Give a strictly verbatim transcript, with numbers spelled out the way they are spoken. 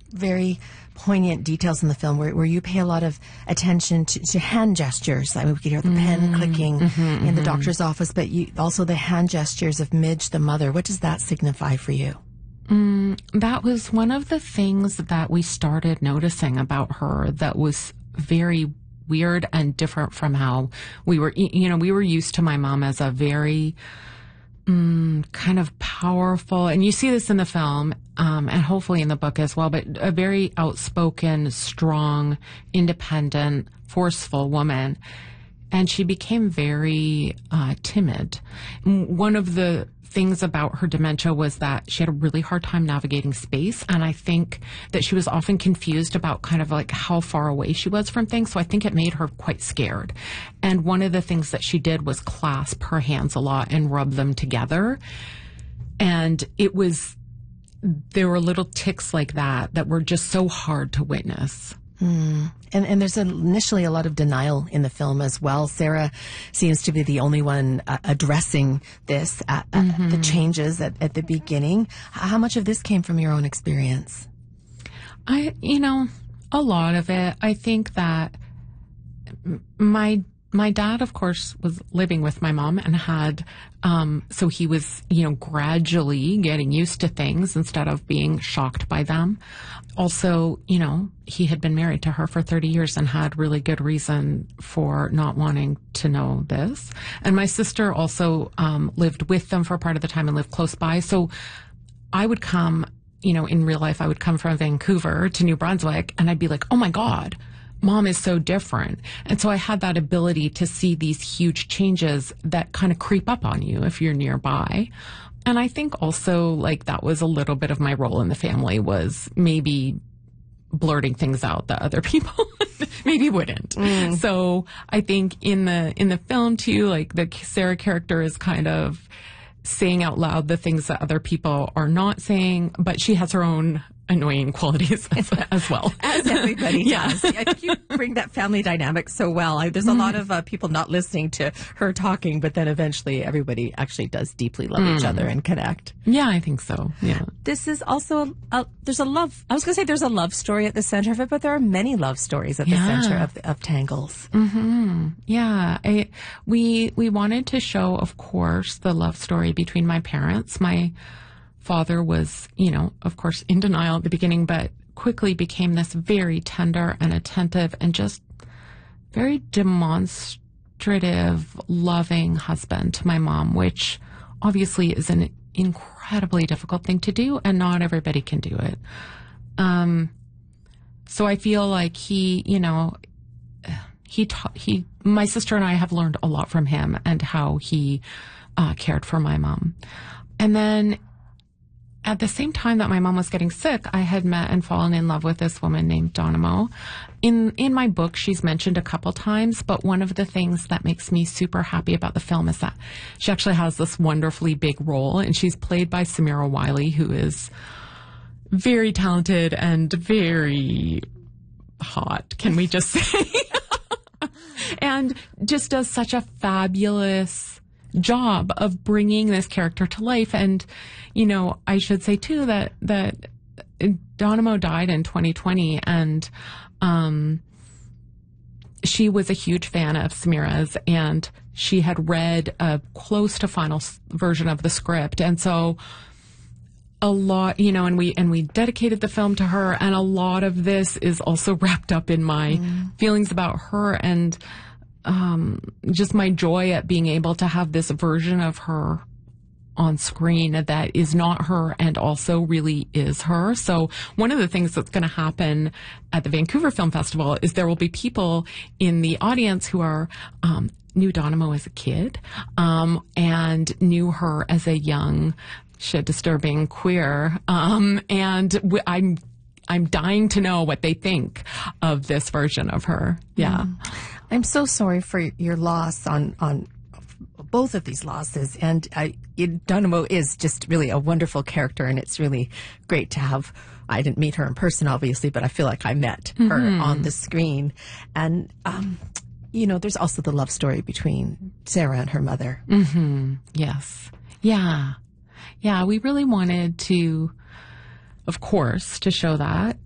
very poignant details in the film where, where you pay a lot of attention to, to hand gestures. I mean, we could hear the mm-hmm. pen clicking mm-hmm, in mm-hmm. the doctor's office, but you, also the hand gestures of Midge, the mother. What does that signify for you? Mm, that was one of the things that we started noticing about her that was very weird and different from how we were, you know, we were used to my mom as a very mm, kind of powerful, and you see this in the film, um, and hopefully in the book as well, but a very outspoken, strong, independent, forceful woman. And she became very uh, timid. One of the things about her dementia was that she had a really hard time navigating space. And I think that she was often confused about kind of like how far away she was from things. So I think it made her quite scared. And one of the things that she did was clasp her hands a lot and rub them together. And it was, there were little tics like that that were just so hard to witness. Mm. And, and there's initially a lot of denial in the film as well. Sarah seems to be the only one uh, addressing this, uh, mm-hmm. uh, the changes at, at the beginning. How much of this came from your own experience? I, you know, a lot of it. I think that my my dad, of course, was living with my mom and had, um, so he was, you know, gradually getting used to things instead of being shocked by them. Also, you know, he had been married to her for thirty years and had really good reason for not wanting to know this. And my sister also um, lived with them for part of the time and lived close by. So I would come, you know, in real life, I would come from Vancouver to New Brunswick and I'd be like, oh my God, Mom is so different. And so I had that ability to see these huge changes that kind of creep up on you if you're nearby. And I think also, like, that was a little bit of my role in the family, was maybe blurting things out that other people maybe wouldn't. Mm. So I think in the in the film too, like, the Sarah character is kind of saying out loud the things that other people are not saying, but she has her own annoying qualities as, as well. As everybody yeah. does. I think you bring that family dynamic so well. I, there's a mm. lot of uh, people not listening to her talking, but then eventually everybody actually does deeply love mm. each other and connect. Yeah, I think so. Yeah. This is also, a, there's a love, I was going to say there's a love story at the center of it, but there are many love stories at yeah. the center of, of Tangles. Mm-hmm. Yeah. I, we, we wanted to show, of course, the love story between my parents. My father was, you know, of course, in denial at the beginning, but quickly became this very tender and attentive and just very demonstrative, loving husband to my mom, which obviously is an incredibly difficult thing to do, and not everybody can do it. Um, so I feel like he, you know, he taught, he, my sister and I have learned a lot from him and how he uh, cared for my mom. And then at the same time that my mom was getting sick, I had met and fallen in love with this woman named Donamo. In in my book, she's mentioned a couple times, but one of the things that makes me super happy about the film is that she actually has this wonderfully big role, and she's played by Samira Wiley, who is very talented and very hot, can we just say? And just does such a fabulous job of bringing this character to life. And, you know, I should say too that that Donamo died in twenty twenty, and um, she was a huge fan of Samira's, and she had read a close to final version of the script, and so a lot, you know, and we and we dedicated the film to her, and a lot of this is also wrapped up in my mm. feelings about her, and Um, just my joy at being able to have this version of her on screen that is not her and also really is her. So one of the things that's going to happen at the Vancouver Film Festival is there will be people in the audience who are um, knew Donamo as a kid um, and knew her as a young, shit disturbing queer. Um, and w- I'm I'm dying to know what they think of this version of her. Yeah. Mm. I'm so sorry for your loss on, on both of these losses. And I, it, Donamo is just really a wonderful character, and it's really great to have. I didn't meet her in person, obviously, but I feel like I met mm-hmm. her on the screen. And, um, you know, there's also the love story between Sarah and her mother. Mm-hmm. Yes. Yeah. Yeah, we really wanted to, of course, to show that.